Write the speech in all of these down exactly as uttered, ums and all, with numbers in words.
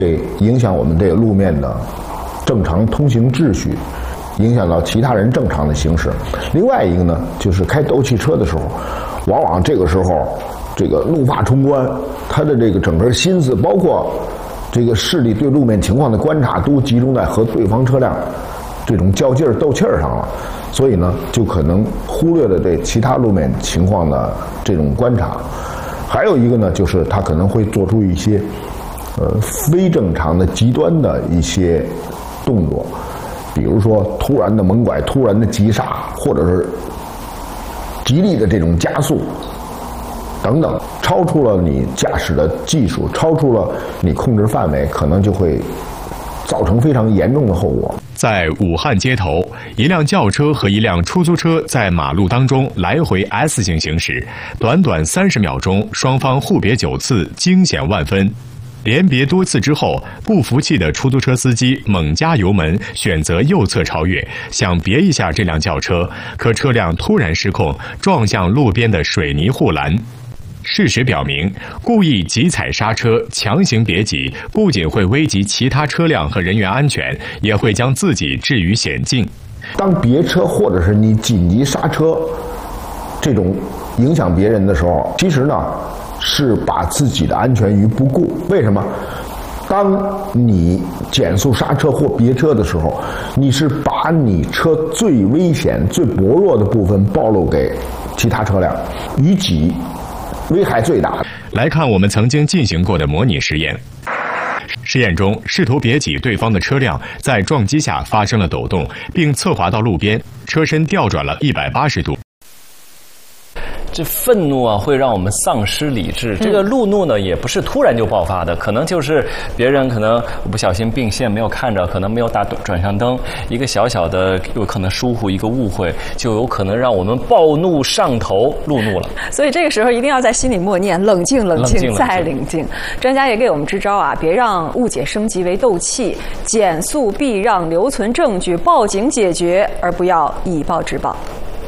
对影响我们这个路面的正常通行秩序，影响到其他人正常的行驶。另外一个呢，就是开斗气车的时候，往往这个时候这个怒发冲冠，他的这个整个心思，包括这个视力对路面情况的观察，都集中在和对方车辆这种较劲儿斗气儿上了，所以呢，就可能忽略了对其他路面情况的这种观察。还有一个呢，就是他可能会做出一些呃非正常的极端的一些动作，比如说突然的猛拐、突然的急刹，或者是极力的这种加速等等，超出了你驾驶的技术，超出了你控制范围，可能就会造成非常严重的后果。 在武汉街头，一辆轿车和一辆出租车在马路当中来回 S 型行驶，短短三十秒钟，双方互别九次，惊险万分。连别多次之后，不服气的出租车司机猛加油门，选择右侧超越，想别一下这辆轿车，可车辆突然失控，撞向路边的水泥护栏。事实表明，故意急踩刹车、强行别挤，不仅会危及其他车辆和人员安全，也会将自己置于险境。 当别车或者是你紧急刹车这种影响别人的时候，其实呢是把自己的安全于不顾。为什么？当你减速刹车或别车的时候，你是把你车最危险、最薄弱的部分暴露给其他车辆，于己危害最大。 来看我们曾经进行过的模拟实验。实验中，试图别挤对方的车辆在撞击下发生了抖动，并侧滑到路边，车身调转了一百八十度。 这愤怒啊，会让我们丧失理智。这个路怒呢，也不是突然就爆发的，可能就是别人可能不小心并线没有看着，可能没有打转向灯，一个小小的有可能疏忽，一个误会，就有可能让我们暴怒上头，路怒了。 所以这个时候一定要在心里默念：冷静，冷静，冷静再冷静。专家也给我们支招啊，别让误解升级为斗气，减速避让，留存证据，报警解决，而不要以暴制暴。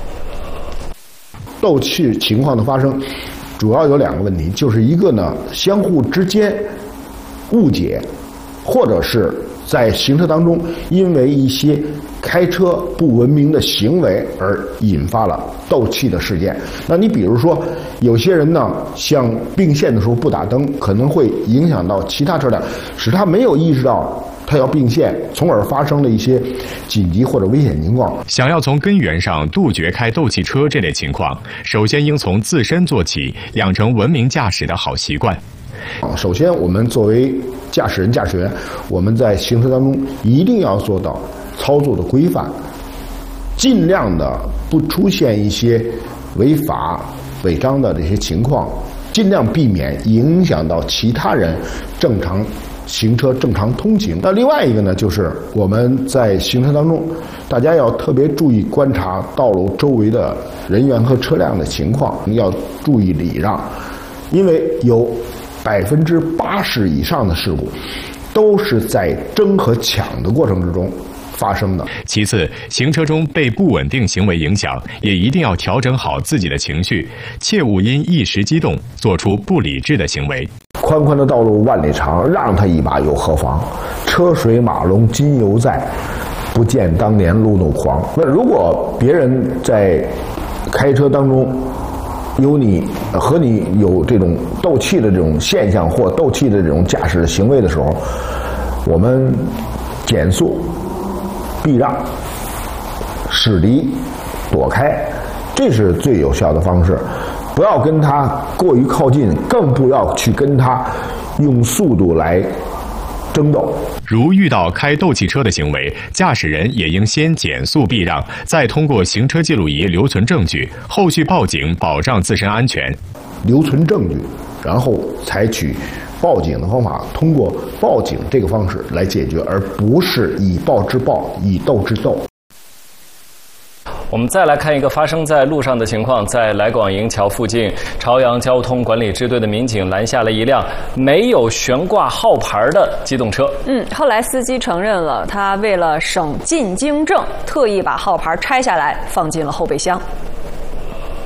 斗气情况的发生，主要有两个问题，就是一个呢，相互之间误解，或者是在行车当中因为一些开车不文明的行为而引发了斗气的事件。那你比如说，有些人呢，像并线的时候不打灯，可能会影响到其他车辆，使他没有意识到他要并线，从而发生了一些紧急或者危险情况。 想要从根源上杜绝开斗气车这类情况，首先应从自身做起，养成文明驾驶的好习惯。 首先，我们作为驾驶人、驾驶员，我们在行车当中一定要做到操作的规范，尽量的不出现一些违法、违章的这些情况，尽量避免影响到其他人正常行车、正常通行。那另外一个呢，就是我们在行车当中，大家要特别注意观察道路周围的人员和车辆的情况，要注意礼让，因为有百分之八十以上的事故都是在争和抢的过程之中发生的。 其次，行车中被不稳定行为影响，也一定要调整好自己的情绪，切勿因一时激动做出不理智的行为。 宽宽的道路万里长，让他一把又何妨？车水马龙今犹在，不见当年路怒狂。那如果别人在开车当中有你和你有这种斗气的这种现象或斗气的这种驾驶行为的时候，我们减速、避让、驶离、躲开，这是最有效的方式。不要跟他过于靠近，更不要去跟他用速度来争斗。 如遇到开斗气车的行为，驾驶人也应先减速避让，再通过行车记录仪留存证据，后续报警保障自身安全。 留存证据，然后采取报警的方法，通过报警这个方式来解决，而不是以暴制暴，以斗制斗。 我们再来看一个发生在路上的情况，在来广营桥附近，朝阳交通管理支队的民警拦下了一辆没有悬挂号牌的机动车。 嗯，后来司机承认了，他为了省进京证，特意把号牌拆下来放进了后备箱。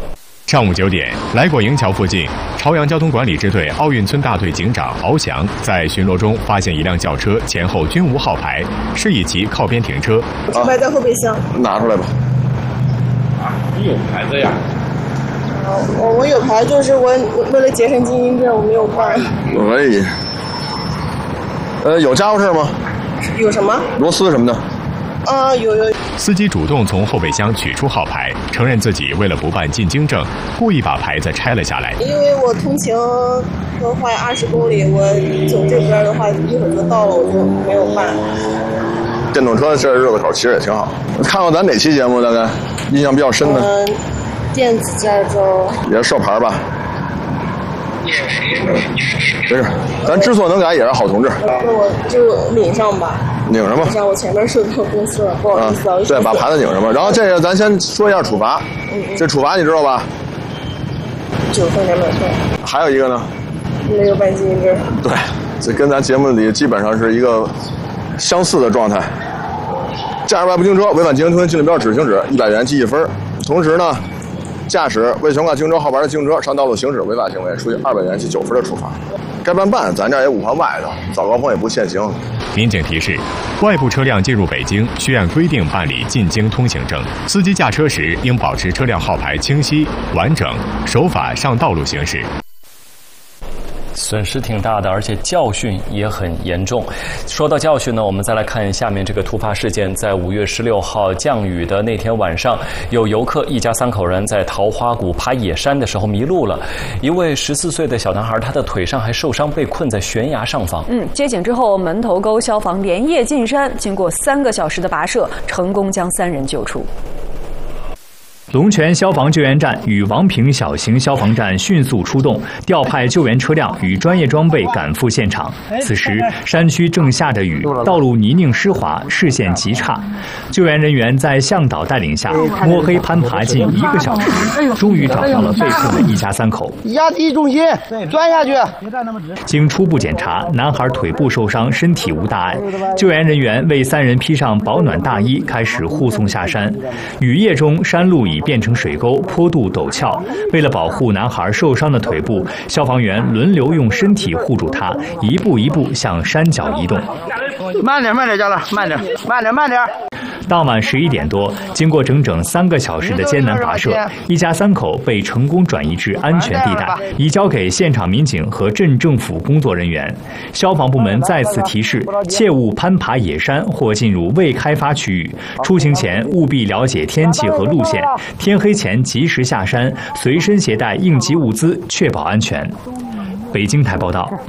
上午九点，来果营桥附近，朝阳交通管理支队奥运村大队警长敖翔在巡逻中发现一辆轿车前后均无号牌，示意其靠边停车。 车牌在后备箱， 拿出来吧。 啊，你有牌子呀？ 我我有牌，就是我为了节省经营证，我没有办。 可以。呃，有家伙事吗？ 有什么？ 螺丝什么的。 啊，有有。 司机主动从后备箱取出号牌，承认自己为了不办进京证，故意把牌子拆了下来。 因为我通勤的话二十公里，我走这边的话一会儿就到了，我就没有办。 电动车这日子口其实也挺好。看过咱哪期节目？大概印象比较深的。 嗯，电子驾照。 也是授牌吧？没事，咱知错能改也是好同志。 那我就领上吧。 拧上吧。 领上，我前面是到公司了，不好意思啊。 对，把牌子拧上吧。然后这个咱先说一下处罚。嗯嗯。这处罚你知道吧？ 九分两百块。 还有一个呢？ 没有办经营证。 对，这跟咱节目里基本上是一个相似的状态。驾驶外部行车违反经营通行标志指示行止一百元记一分。同时呢，驾驶未悬挂经营车号牌的经营车上道路行驶违法行为，处以二百元记九分的处罚。该办办，咱这也五环外的，早高峰也不限行。 民警提示，外部车辆进入北京需按规定办理进京通行证，司机驾车时应保持车辆号牌清晰完整，守法上道路行驶。 损失挺大的，而且教训也很严重。说到教训呢，我们再来看下面这个突发事件。在五月十六号降雨的那天晚上，有游客一家三口人在桃花谷爬野山的时候迷路了。一位十四岁的小男孩，他的腿上还受伤，被困在悬崖上方。 嗯，接警之后，门头沟消防连夜进山，经过三个小时的跋涉，成功将三人救出。 龙泉消防救援站与王平小型消防站迅速出动，调派救援车辆与专业装备赶赴现场。此时，山区正下着雨，道路泥泞湿滑，视线极差。救援人员在向导带领下，摸黑攀爬近一个小时，终于找到了被困的一家三口。 压低重心，钻下去。 经初步检查，男孩腿部受伤，身体无大碍。救援人员为三人披上保暖大衣，开始护送下山。雨夜中，山路已变成水沟，坡度陡峭。为了保护男孩受伤的腿部，消防员轮流用身体护住他，一步一步向山脚移动。 慢点，慢点，家乐，慢点，慢点，慢点。 当晚十一点多，经过整整三个小时的艰难跋涉，一家三口被成功转移至安全地带，移交给现场民警和镇政府工作人员。消防部门再次提示，切勿攀爬野山或进入未开发区域。出行前务必了解天气和路线，天黑前及时下山，随身携带应急物资，确保安全。北京台报道。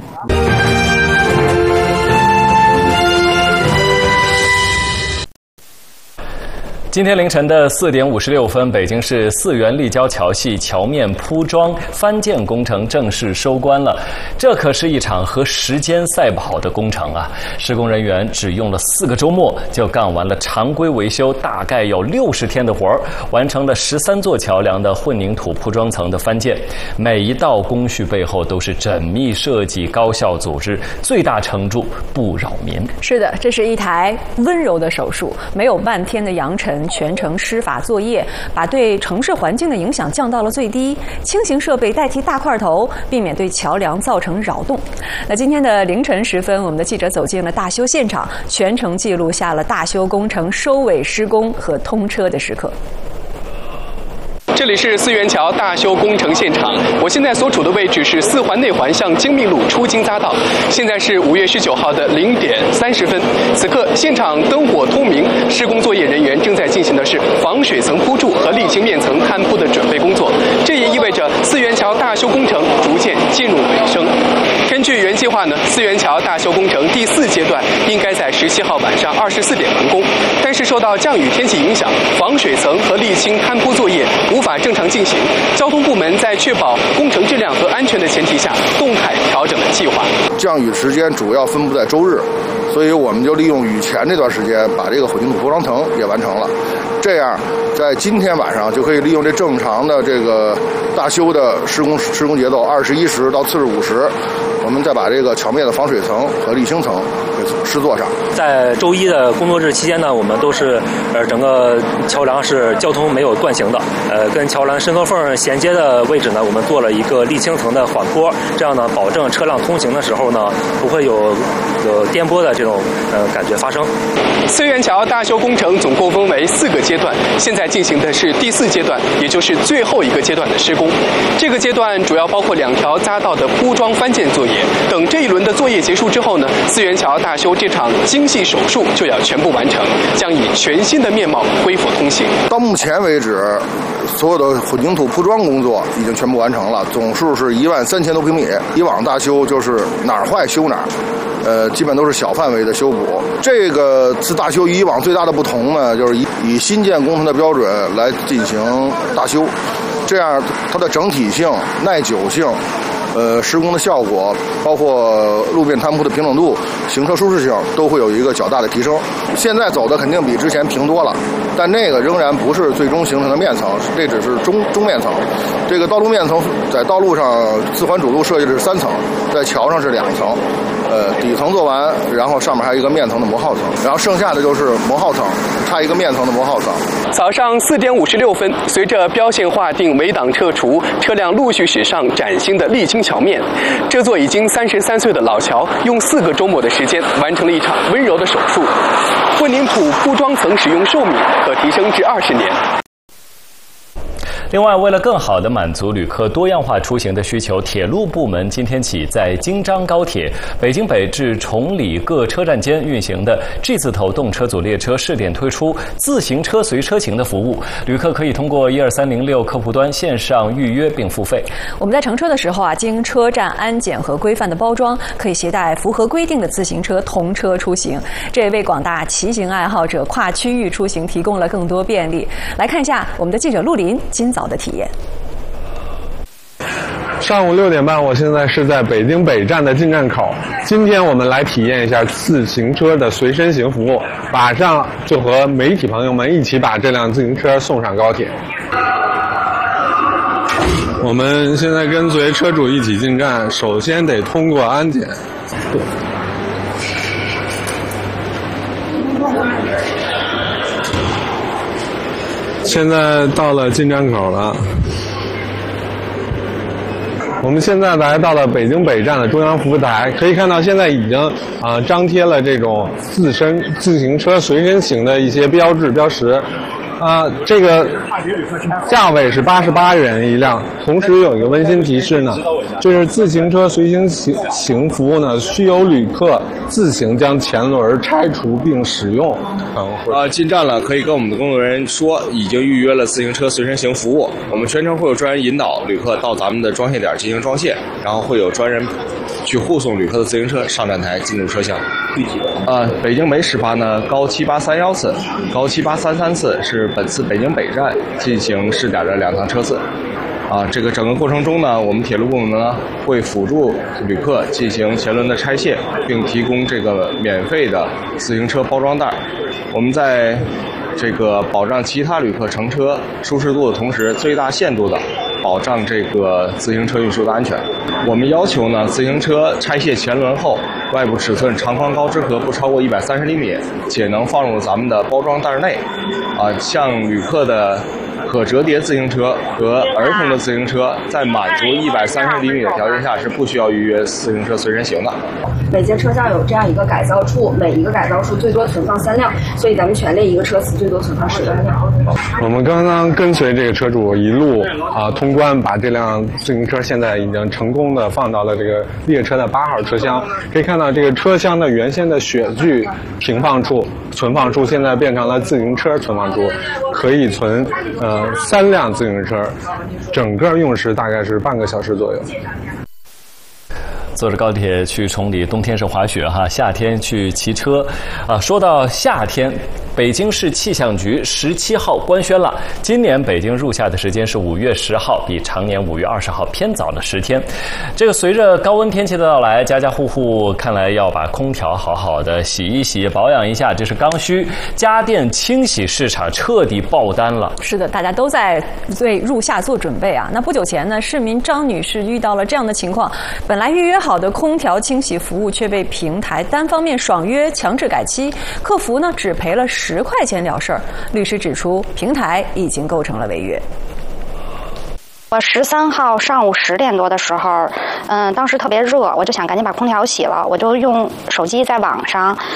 今天凌晨的四点五十六分，北京市四元立交桥系桥面铺装翻建工程正式收官了。这可是一场和时间赛跑的工程啊！施工人员只用了四个周末就干完了常规维修大概有六十天的活儿，完成了十三座桥梁的混凝土铺装层的翻建。每一道工序背后都是缜密设计、高效组织，最大程度不扰民。 是的，这是一台温柔的手术，没有半天的扬尘。全程施法作业，把对城市环境的影响降到了最低。轻型设备代替大块头，避免对桥梁造成扰动。那今天的凌晨时分，我们的记者走进了大修现场，全程记录下了大修工程收尾施工和通车的时刻。 这里是四元桥大修工程现场，我现在所处的位置是四环内环向京密路出京匝道。现在是五月十九号的零点三十分，此刻现场灯火通明，施工作业人员正在进行的是防水层铺筑和沥青面层摊铺的准备工作。这也意味着四元桥大修工程逐渐进入尾声。根据原计划呢，四元桥大修工程第四阶段应该在十七号晚上二十四点完工，但是受到降雨天气影响，防水层和沥青摊铺作业无法正常进行。交通部门在确保工程质量和安全的前提下，动态调整了计划。 降雨时间主要分布在周日，所以我们就利用雨前这段时间把这个混凝土铺装层也完成了。这这样在今天晚上就可以利用这正常的这个大修的施工施工节奏，二十一时到次日五时，我们再把这个巧面的防水层和沥青层给施作上。 在周一的工作日期间呢，我们都是呃整个桥梁是交通没有断行的，呃跟桥梁深合缝衔接的位置呢，我们做了一个沥青层的缓坡，这样呢保证车辆通行的时候呢不会有有颠簸的这种呃感觉发生。 思源桥大修工程总共分为四个阶段，现在进行的是第四阶段，也就是最后一个阶段的施工。这个阶段主要包括两条匝道的铺装翻建作业。等这一轮的作业结束之后呢，思源桥大修这场精细手术就要全部完成，将以全新的面貌恢复通行。 到目前为止，所有的混凝土铺装工作已经全部完成了，总数是一万三千多平米。以往大修就是哪儿坏修哪儿。呃，基本都是小范围的修补。这个次大修与以往最大的不同呢，就是以以新建工程的标准来进行大修，这样它的整体性、耐久性、呃施工的效果，包括路面摊铺的平整度、行车舒适性，都会有一个较大的提升。现在走的肯定比之前平多了，但那个仍然不是最终形成的面层，这只是中中面层。这个道路面层在道路上四环主路设计的是三层，在桥上是两层。呃，底层做完，然后上面还有一个面层的磨耗层，然后剩下的就是磨耗层，差一个面层的磨耗层。 早上四点五十六分，随着标线划定、围挡撤除，车辆陆续驶上崭新的沥青桥面。这座已经三十三岁的老桥，用四个周末的时间完成了一场温柔的手术。混凝土铺装层使用寿命可提升至二十年。 另外，为了更好地满足旅客多样化出行的需求，铁路部门今天起在京张高铁北京北至崇礼各车站间运行的 G 字头动车组列车试点推出自行车随车行的服务，旅客可以通过一二三零六客户端线上预约并付费。 我们在乘车的时候啊，经车站安检和规范的包装，可以携带符合规定的自行车同车出行，这也为广大骑行爱好者跨区域出行提供了更多便利。来看一下我们的记者陆林今早的体验。 上午六点半，我现在是在北京北站的进站口。今天我们来体验一下自行车的随身行服务，马上就和媒体朋友们一起把这辆自行车送上高铁。我们现在跟随车主一起进站，首先得通过安检。对。现在到了进站口了。我们现在来到了北京北站的中央服务台，可以看到现在已经啊、呃、张贴了这种自身自行车随身行的一些标志标识，啊、呃，这个价位是八十八元一辆。同时有一个温馨提示呢，就是自行车随行行行服务呢，需由旅客自行将前轮拆除并使用。 啊，进站了，可以跟我们的工作人员说已经预约了自行车随身行服务。我们全程会有专人引导旅客到咱们的装卸点进行装卸，然后会有专人去护送旅客的自行车上站台进入车厢。具体的啊，北京每始发呢高七八三幺次，高七八三三次是本次北京北站进行试点的两趟车次。啊，这个整个过程中呢，我们铁路部门呢会辅助旅客进行前轮的拆卸，并提供这个免费的自行车包装袋。我们在这个保障其他旅客乘车舒适度的同时，最大限度的保障这个自行车运输的安全。我们要求呢，自行车拆卸前轮后，外部尺寸长宽高之和不超过一百三十厘米，且能放入咱们的包装袋内。啊，像旅客的可折叠自行车和儿童的自行车，在满足一百三十厘米的条件下是不需要预约自行车随身行的。 每节车厢有这样一个改造处，每一个改造处最多存放三辆，所以咱们全列一个车次最多存放十三辆。 我们刚刚跟随这个车主一路啊通关，把这辆自行车现在已经成功的放到了这个列车的八号车厢。可以看到这个车厢的原先的雪具停放处、存放处，现在变成了自行车存放处，可以存呃三辆自行车，整个用时大概是半个小时左右。 坐着高铁去崇礼，冬天是滑雪哈，夏天去骑车。啊，说到夏天，北京市气象局十七号官宣了，今年北京入夏的时间是五月十号，比常年五月二十号偏早了十天。这个随着高温天气的到来，家家户户看来要把空调好好的洗一洗、保养一下，这是刚需。家电清洗市场彻底爆单了。 是的，大家都在为入夏做准备啊。那不久前呢，市民张女士遇到了这样的情况，本来预约好的空调清洗服务却被平台单方面爽约强制改期，客服呢只赔了十块钱了事儿。律师指出，平台已经构成了违约。 我十三号上午十点多的时候，嗯，当时特别热，我就想赶紧把空调洗了，我就用手机在网上